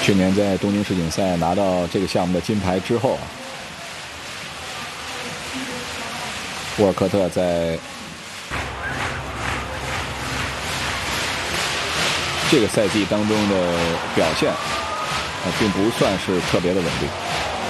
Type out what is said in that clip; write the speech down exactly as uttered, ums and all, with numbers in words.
去年在东京世锦赛拿到这个项目的金牌之后，沃尔科特在这个赛季当中的表现，呃，并不算是特别的稳定。